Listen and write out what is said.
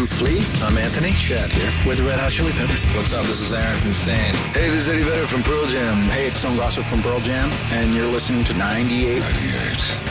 From Flea, I'm Anthony. Chad here. We're the Red Hot Chili Peppers. What's up? This is Aaron from Stain. Hey, this is Eddie Vedder from Pearl Jam. Hey, it's Stone Gossip from Pearl Jam, and you're listening to 98.